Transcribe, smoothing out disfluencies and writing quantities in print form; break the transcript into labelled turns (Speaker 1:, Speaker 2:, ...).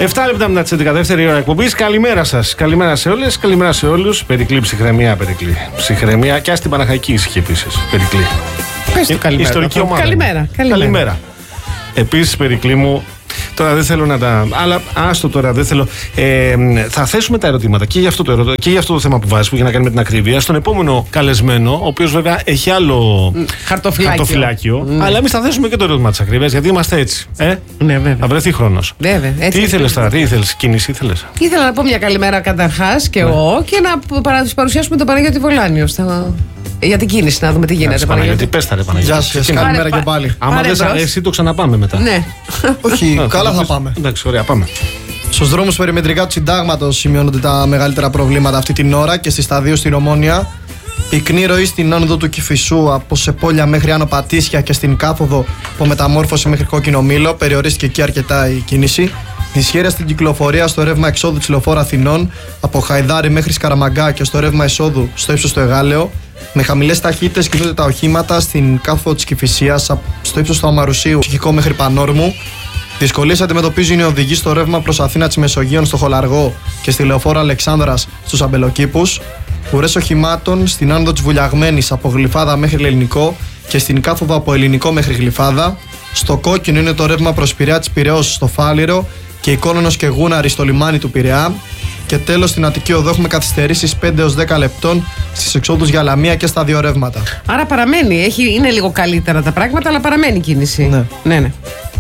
Speaker 1: 7 λεπτά μετά τις 11, δεύτερη ώρα εκπομπής. Καλημέρα σας. Καλημέρα σε όλες, καλημέρα σε όλους. Περικλή, ψυχραιμία, Περικλή. Ψυχραιμία και στην Παναχαϊκή ησυχή επίσης. Περικλή.
Speaker 2: Πες το καλημέρα.
Speaker 1: Ιστορική ομάδα.
Speaker 2: Καλημέρα.
Speaker 1: Επίσης, Περικλή μου, τώρα δεν θέλω να τα. Αλλά άστο τώρα, δεν θέλω. Θα θέσουμε τα ερωτήματα και για αυτό το θέμα που βάζεις, που για να κάνουμε την ακρίβεια, στον επόμενο καλεσμένο, ο οποίος βέβαια έχει άλλο χαρτοφυλάκιο. Αλλά εμείς θα θέσουμε και το ερώτημα της ακρίβειας, γιατί είμαστε έτσι.
Speaker 2: Ναι, βέβαια.
Speaker 1: Θα βρεθεί χρόνος.
Speaker 2: Βέβαια.
Speaker 1: Τι ήθελες τώρα, κίνηση ήθελες?
Speaker 2: Ήθελα να πω μια καλημέρα καταρχάς και εγώ και να παρουσιάσουμε τον Παναγιώτη Βολάνιο για την κίνηση, να δούμε τι γίνεται.
Speaker 1: Παναγιώτη, πες τα ρε Παναγιώτη.
Speaker 3: Γεια σας, καλημέρα και πάλι.
Speaker 1: Άμα δεν αρέσει, το ξαναπάμε μετά.
Speaker 2: Ναι.
Speaker 3: Όχι, καλά θα πάμε.
Speaker 1: Εντάξει, ωραία, πάμε.
Speaker 3: Στους δρόμους περιμετρικά του Συντάγματος σημειώνονται τα μεγαλύτερα προβλήματα αυτή την ώρα και στη σταδίο στην Ομόνια. Πυκνή ροή στην άνοδο του Κηφισού από Σεπόλια μέχρι Άνω Πατήσια και στην κάθοδο από Μεταμόρφωση μέχρι Κόκκινο Μήλο. Περιορίστηκε εκεί αρκετά η κίνηση. Δυσχέρεια στην κυκλοφορία στο ρεύμα εξόδου της Λεωφόρου Αθηνών από Χαϊδάρι μέχρι Σκαραμαγκά και στο ρεύμα εισόδου στο ύψος του Εγάλεο. Με χαμηλές ταχύτητες κινούνται τα οχήματα στην κάθοδο της Κηφισίας στο ύψος του Αμαρουσίου, ψυχικό μέχρι Πανόρμου. Δυσκολίες αντιμετωπίζουν οι οδηγοί στο ρεύμα προς Αθήνα της Μεσογείων στο Χολαργό και στη Λεωφόρο Αλεξάνδρας στους Αμπελοκήπους. Ουρές οχημάτων στην άνοδο της Βουλιαγμένης από Γλυφάδα μέχρι Ελληνικό και στην κάθοδο από Ελληνικό μέχρι Γλυφάδα. Στο κόκκινο είναι το ρεύμα προς Πειραιά της Πειραιώς στο Φάληρο και η Κόνονος και Γούναρη στο λιμάνι του Πειραιά. Και τέλος στην Αττική Οδό έχουμε καθυστερήσεις 5 έως 10 λεπτών στις εξόδους για Λαμία και στα δύο ρεύματα.
Speaker 2: Άρα παραμένει, είναι λίγο καλύτερα τα πράγματα, αλλά παραμένει κίνηση.
Speaker 3: Ναι.